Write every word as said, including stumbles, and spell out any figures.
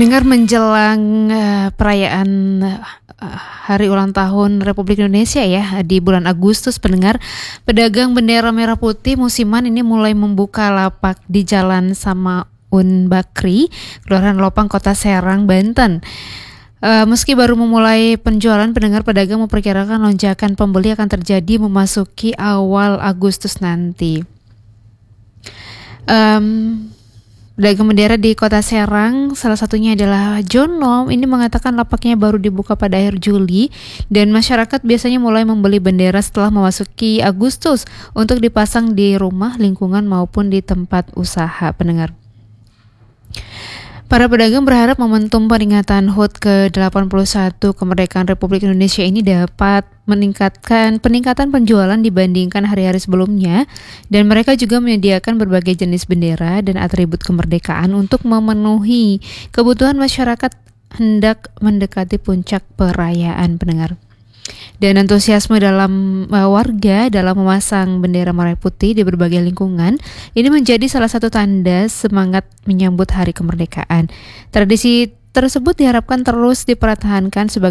Dengar menjelang uh, perayaan uh, Hari Ulang Tahun Republik Indonesia ya di bulan Agustus, pendengar, pedagang bendera merah putih musiman ini mulai membuka lapak di Jalan Samaun Bakri, Kelurahan Lopang, Kota Serang, Banten. Uh, meski baru memulai penjualan, pendengar, pedagang memperkirakan lonjakan pembeli akan terjadi memasuki awal Agustus nanti. Um, Pedagang bendera di Kota Serang, salah satunya adalah Jono, ini mengatakan lapaknya baru dibuka pada akhir Juli dan masyarakat biasanya mulai membeli bendera setelah memasuki Agustus untuk dipasang di rumah, lingkungan maupun di tempat usaha, pendengar. Para pedagang berharap momentum peringatan H U T ke delapan puluh satu kemerdekaan Republik Indonesia ini dapat meningkatkan peningkatan penjualan dibandingkan hari-hari sebelumnya, dan mereka juga menyediakan berbagai jenis bendera dan atribut kemerdekaan untuk memenuhi kebutuhan masyarakat hendak mendekati puncak perayaan, pendengar. Dan antusiasme dalam uh, warga dalam memasang bendera merah putih di berbagai lingkungan ini menjadi salah satu tanda semangat menyambut hari kemerdekaan. Tradisi tersebut diharapkan terus dipertahankan sebagai